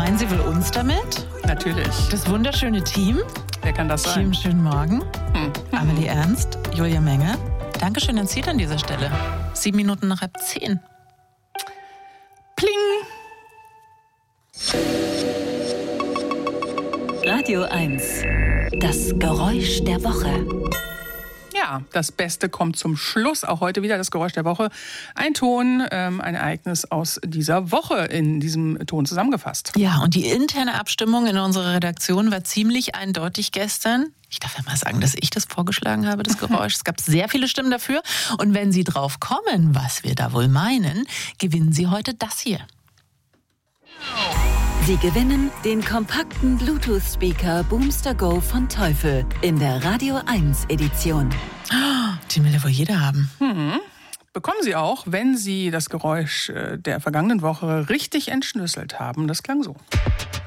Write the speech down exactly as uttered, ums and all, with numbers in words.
Meinen Sie wohl uns damit? Natürlich. Das wunderschöne Team? Wer kann das sein? Team, schönen Morgen. Hm. Amelie Ernst, Julia Menge. Dankeschön an Sie an dieser Stelle. Sieben Minuten nach halb zehn. Pling! Radio eins. Das Geräusch der Woche. Ja, das Beste kommt zum Schluss. Auch heute wieder das Geräusch der Woche. Ein Ton, ähm, ein Ereignis aus dieser Woche in diesem Ton zusammengefasst. Ja, und die interne Abstimmung in unserer Redaktion war ziemlich eindeutig gestern. Ich darf ja mal sagen, dass ich das vorgeschlagen habe, das Geräusch. Es gab sehr viele Stimmen dafür. Und wenn Sie drauf kommen, was wir da wohl meinen, gewinnen Sie heute das hier. Sie gewinnen den kompakten Bluetooth-Speaker Boomster Go von Teufel in der Radio eins Edition. Oh, den will ja wohl jeder haben. Mhm. Bekommen Sie auch, wenn Sie das Geräusch der vergangenen Woche richtig entschlüsselt haben. Das klang so.